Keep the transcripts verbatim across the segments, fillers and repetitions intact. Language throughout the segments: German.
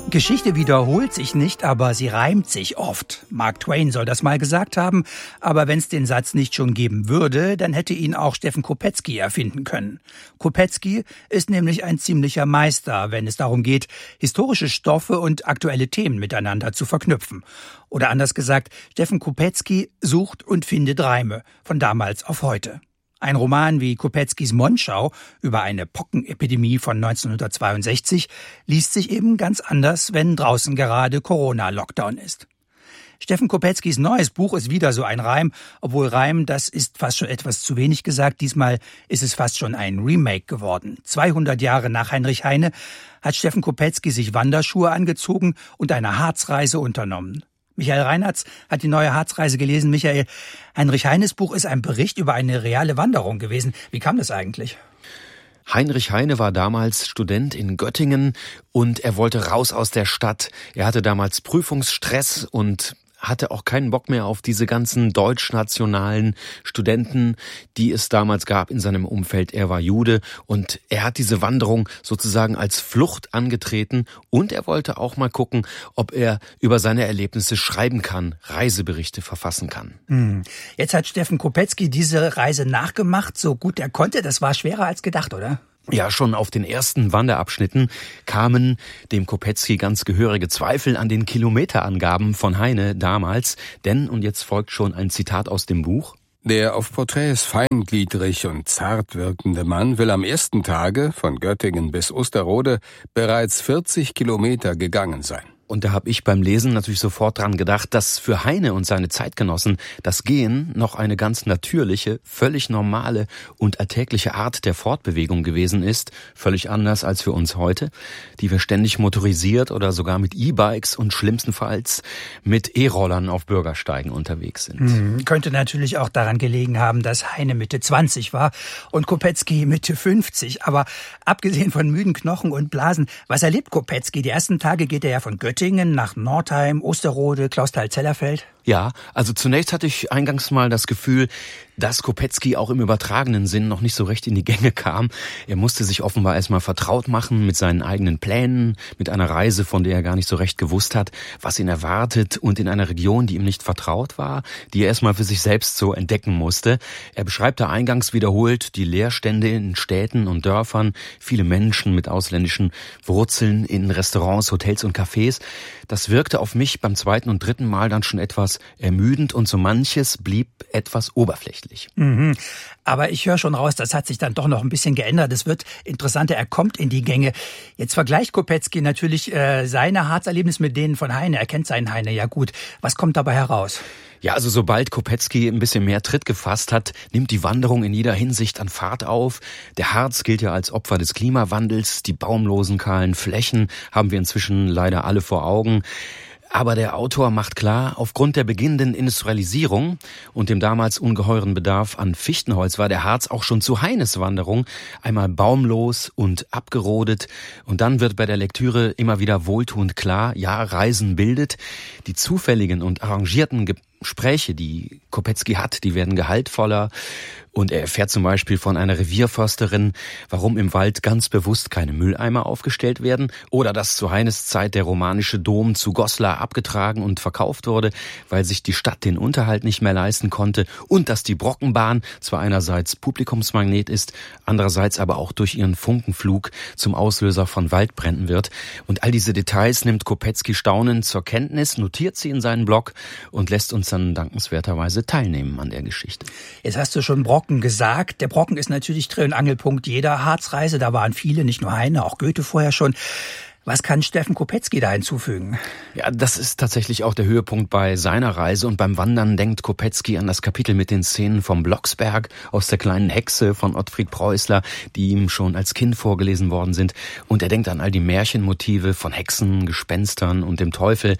Geschichte wiederholt sich nicht, aber sie reimt sich oft. Mark Twain soll das mal gesagt haben, aber wenn es den Satz nicht schon geben würde, dann hätte ihn auch Stephan Kopetzky erfinden können. Kopetzky ist nämlich ein ziemlicher Meister, wenn es darum geht, historische Stoffe und aktuelle Themen miteinander zu verknüpfen. Oder anders gesagt, Stephan Kopetzky sucht und findet Reime, von damals auf heute. Ein Roman wie Kopetzkys Monschau über eine Pockenepidemie von neunzehnhundertzweiundsechzig liest sich eben ganz anders, wenn draußen gerade Corona-Lockdown ist. Stephan Kopetzkys neues Buch ist wieder so ein Reim, obwohl Reim, das ist fast schon etwas zu wenig gesagt. Diesmal ist es fast schon ein Remake geworden. zweihundert Jahre nach Heinrich Heine hat Stephan Kopetzky sich Wanderschuhe angezogen und eine Harzreise unternommen. Michael Reinhartz hat die neue Harzreise gelesen. Michael, Heinrich Heines Buch ist ein Bericht über eine reale Wanderung gewesen. Wie kam das eigentlich? Heinrich Heine war damals Student in Göttingen und er wollte raus aus der Stadt. Er hatte damals Prüfungsstress und hatte auch keinen Bock mehr auf diese ganzen deutschnationalen Studenten, die es damals gab in seinem Umfeld. Er war Jude und er hat diese Wanderung sozusagen als Flucht angetreten und er wollte auch mal gucken, ob er über seine Erlebnisse schreiben kann, Reiseberichte verfassen kann. Hm. Jetzt hat Stephan Kopetzky diese Reise nachgemacht, so gut er konnte. Das war schwerer als gedacht, oder? Ja, schon auf den ersten Wanderabschnitten kamen dem Kopetzky ganz gehörige Zweifel an den Kilometerangaben von Heine damals. Denn, und jetzt folgt schon ein Zitat aus dem Buch: Der auf Porträts feingliedrig und zart wirkende Mann will am ersten Tage von Göttingen bis Osterode bereits vierzig Kilometer gegangen sein. Und da habe ich beim Lesen natürlich sofort dran gedacht, dass für Heine und seine Zeitgenossen das Gehen noch eine ganz natürliche, völlig normale und alltägliche Art der Fortbewegung gewesen ist. Völlig anders als für uns heute, die wir ständig motorisiert oder sogar mit E-Bikes und schlimmstenfalls mit E-Rollern auf Bürgersteigen unterwegs sind. Mhm. Könnte natürlich auch daran gelegen haben, dass Heine Mitte zwanzig war und Kopetzky Mitte fünfzig. Aber abgesehen von müden Knochen und Blasen, was erlebt Kopetzky? Die ersten Tage geht er ja von Göttingen nach Nordheim, Osterode, Clausthal-Zellerfeld. Ja, also zunächst hatte ich eingangs mal das Gefühl, dass Kopetzky auch im übertragenen Sinn noch nicht so recht in die Gänge kam. Er musste sich offenbar erstmal vertraut machen mit seinen eigenen Plänen, mit einer Reise, von der er gar nicht so recht gewusst hat, was ihn erwartet, und in einer Region, die ihm nicht vertraut war, die er erstmal für sich selbst so entdecken musste. Er beschreibt da eingangs wiederholt die Leerstände in Städten und Dörfern, viele Menschen mit ausländischen Wurzeln in Restaurants, Hotels und Cafés. Das wirkte auf mich beim zweiten und dritten Mal dann schon etwas ermüdend und so manches blieb etwas oberflächlich. Mhm. Aber ich höre schon raus, das hat sich dann doch noch ein bisschen geändert. Es wird interessanter, er kommt in die Gänge. Jetzt vergleicht Kopetzky natürlich äh, seine Harzerlebnisse mit denen von Heine. Er kennt seinen Heine ja gut. Was kommt dabei heraus? Ja, also sobald Kopetzky ein bisschen mehr Tritt gefasst hat, nimmt die Wanderung in jeder Hinsicht an Fahrt auf. Der Harz gilt ja als Opfer des Klimawandels. Die baumlosen, kahlen Flächen haben wir inzwischen leider alle vor Augen. Aber der Autor macht klar, aufgrund der beginnenden Industrialisierung und dem damals ungeheuren Bedarf an Fichtenholz war der Harz auch schon zu Heines Wanderung einmal baumlos und abgerodet. Und dann wird bei der Lektüre immer wieder wohltuend klar, ja, Reisen bildet. Die zufälligen und arrangierten Gespräche, die Kopetzky hat, die werden gehaltvoller. Und er erfährt zum Beispiel von einer Revierförsterin, warum im Wald ganz bewusst keine Mülleimer aufgestellt werden, oder dass zu Heines Zeit der romanische Dom zu Goslar abgetragen und verkauft wurde, weil sich die Stadt den Unterhalt nicht mehr leisten konnte, und dass die Brockenbahn zwar einerseits Publikumsmagnet ist, andererseits aber auch durch ihren Funkenflug zum Auslöser von Waldbränden wird. Und all diese Details nimmt Kopetzky staunend zur Kenntnis, notiert sie in seinen Blog und lässt uns dann dankenswerterweise teilnehmen an der Geschichte. Jetzt hast du schon Brocken gesagt. Der Brocken ist natürlich Dreh- und Angelpunkt jeder Harzreise. Da waren viele, nicht nur Heine, auch Goethe vorher schon. Was kann Stephan Kopetzky da hinzufügen? Ja, das ist tatsächlich auch der Höhepunkt bei seiner Reise. Und beim Wandern denkt Kopetzky an das Kapitel mit den Szenen vom Blocksberg, aus der kleinen Hexe von Ottfried Preußler, die ihm schon als Kind vorgelesen worden sind. Und er denkt an all die Märchenmotive von Hexen, Gespenstern und dem Teufel,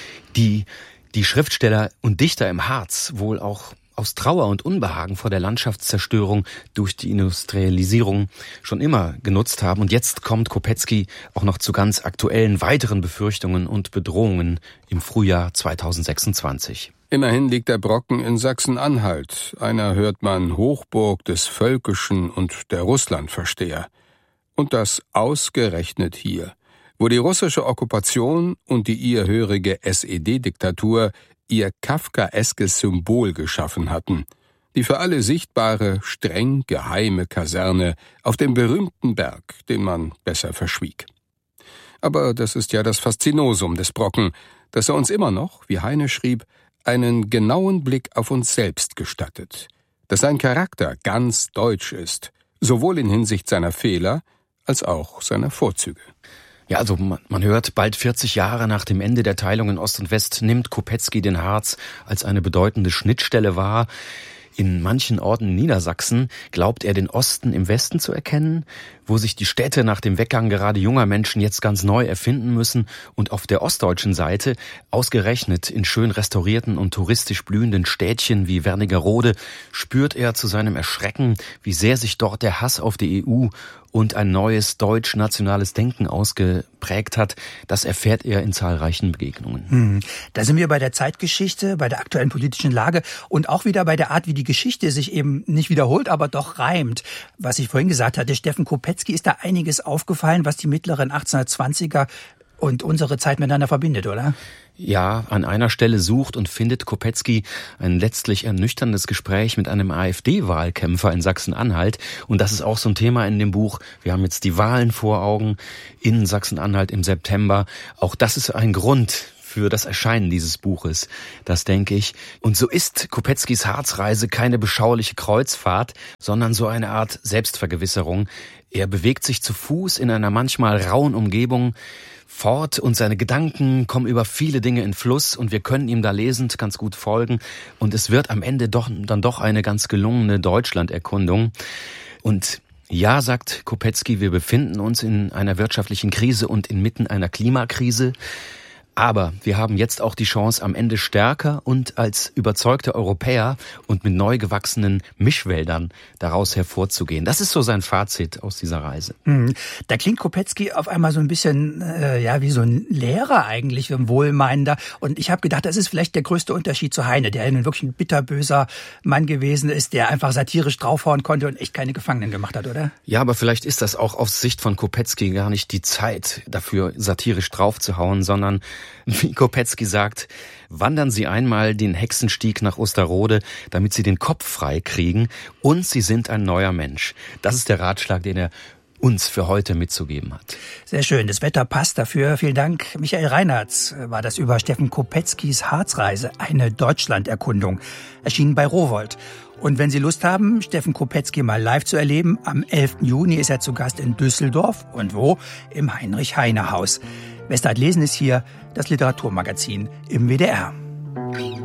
die die Schriftsteller und Dichter im Harz wohl auch aus Trauer und Unbehagen vor der Landschaftszerstörung durch die Industrialisierung schon immer genutzt haben. Und jetzt kommt Kopetzky auch noch zu ganz aktuellen weiteren Befürchtungen und Bedrohungen im Frühjahr zweitausendsechsundzwanzig. Immerhin liegt der Brocken in Sachsen-Anhalt, einer hört man Hochburg des Völkischen und der Russlandversteher. Und das ausgerechnet hier, wo die russische Okkupation und die ihr hörige S E D-Diktatur ihr kafkaeskes Symbol geschaffen hatten, die für alle sichtbare, streng geheime Kaserne auf dem berühmten Berg, den man besser verschwieg. Aber das ist ja das Faszinosum des Brocken, dass er uns immer noch, wie Heine schrieb, einen genauen Blick auf uns selbst gestattet, dass sein Charakter ganz deutsch ist, sowohl in Hinsicht seiner Fehler als auch seiner Vorzüge. Ja, also man hört, bald vierzig Jahre nach dem Ende der Teilung in Ost und West nimmt Kopetzky den Harz als eine bedeutende Schnittstelle wahr. In manchen Orten in Niedersachsen glaubt er, den Osten im Westen zu erkennen, wo sich die Städte nach dem Weggang gerade junger Menschen jetzt ganz neu erfinden müssen. Und auf der ostdeutschen Seite, ausgerechnet in schön restaurierten und touristisch blühenden Städtchen wie Wernigerode, spürt er zu seinem Erschrecken, wie sehr sich dort der Hass auf die E U und ein neues deutsch-nationales Denken ausgeprägt hat. Das erfährt er in zahlreichen Begegnungen. Hm. Da sind wir bei der Zeitgeschichte, bei der aktuellen politischen Lage und auch wieder bei der Art, wie die Geschichte sich eben nicht wiederholt, aber doch reimt. Was ich vorhin gesagt hatte, Steffen Kopetzky, ist da einiges aufgefallen, was die mittleren achtzehnhundertzwanziger und unsere Zeit miteinander verbindet, oder? Ja, an einer Stelle sucht und findet Kopetzky ein letztlich ernüchterndes Gespräch mit einem AfD-Wahlkämpfer in Sachsen-Anhalt. Und das ist auch so ein Thema in dem Buch. Wir haben jetzt die Wahlen vor Augen in Sachsen-Anhalt im September. Auch das ist ein Grund für das Erscheinen dieses Buches, das denke ich. Und so ist Kopetzkys Harzreise keine beschauliche Kreuzfahrt, sondern so eine Art Selbstvergewisserung. Er bewegt sich zu Fuß in einer manchmal rauen Umgebung fort und seine Gedanken kommen über viele Dinge in Fluss und wir können ihm da lesend ganz gut folgen und es wird am Ende doch dann doch eine ganz gelungene Deutschlanderkundung. Und ja, sagt Kopetzky, wir befinden uns in einer wirtschaftlichen Krise und inmitten einer Klimakrise. Aber wir haben jetzt auch die Chance, am Ende stärker und als überzeugte Europäer und mit neu gewachsenen Mischwäldern daraus hervorzugehen. Das ist so sein Fazit aus dieser Reise. Mhm. Da klingt Kopetzky auf einmal so ein bisschen äh, ja wie so ein Lehrer eigentlich, ein Wohlmeinender. Und ich habe gedacht, das ist vielleicht der größte Unterschied zu Heine, der nun wirklich ein bitterböser Mann gewesen ist, der einfach satirisch draufhauen konnte und echt keine Gefangenen gemacht hat, oder? Ja, aber vielleicht ist das auch aus Sicht von Kopetzky gar nicht die Zeit dafür, satirisch draufzuhauen, sondern wie Kopetzky sagt, wandern Sie einmal den Hexenstieg nach Osterrode, damit Sie den Kopf frei kriegen und Sie sind ein neuer Mensch. Das ist der Ratschlag, den er uns für heute mitzugeben hat. Sehr schön, das Wetter passt dafür. Vielen Dank. Michael Reinhardt war das über Steffen Kopetzkys Harzreise, eine Deutschlanderkundung, erschienen bei Rowohlt. Und wenn Sie Lust haben, Steffen Kopetzky mal live zu erleben, am elften Juni ist er zu Gast in Düsseldorf. Und wo? Im Heinrich-Heine-Haus. Westart Lesen ist hier, das Literaturmagazin im W D R.